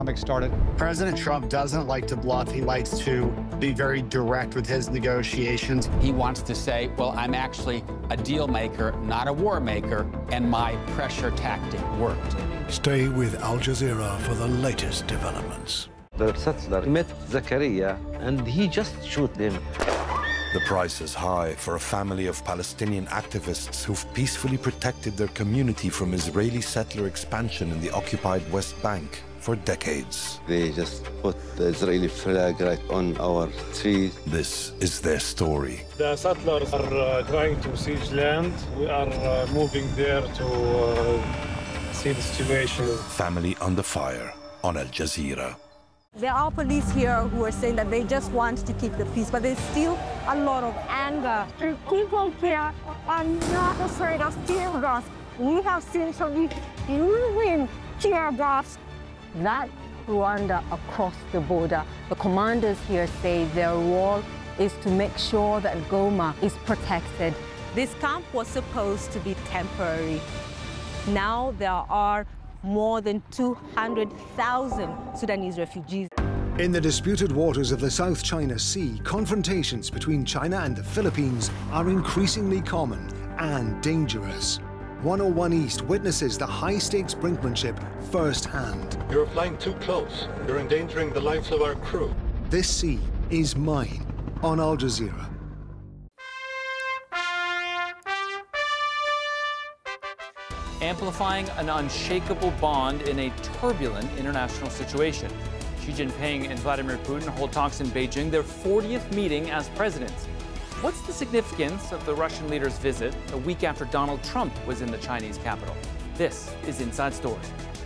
Started. President Trump doesn't like to bluff. He likes to be very direct with his negotiations. He wants to say, well, I'm actually a deal maker, not a war maker, and my pressure tactic worked. Stay with Al Jazeera for the latest developments. The settler met Zakaria and he just shot him. The price is high for a family of Palestinian activists who've peacefully protected their community from Israeli settler expansion in the occupied West Bank for decades. They just put the Israeli flag right on our trees. This is their story. The settlers are trying to siege land. We are moving there to see the situation. Family under fire on Al Jazeera. There are police here who are saying that they just want to keep the peace, but there's still a lot of anger. People here are not afraid of tear gas. We have seen some using tear gas. That Rwanda across the border, the commanders here say their role is to make sure that Goma is protected. This camp was supposed to be temporary. Now there are more than 200,000 Sudanese refugees. In the disputed waters of the South China Sea, confrontations between China and the Philippines are increasingly common and dangerous. 101 East witnesses the high-stakes brinkmanship firsthand. You're flying too close. You're endangering the lives of our crew. This sea is mine on Al Jazeera. Amplifying an unshakable bond in a turbulent international situation. Xi Jinping and Vladimir Putin hold talks in Beijing, their 40th meeting as presidents. What's the significance of the Russian leader's visit a week after Donald Trump was in the Chinese capital? This is Inside Story.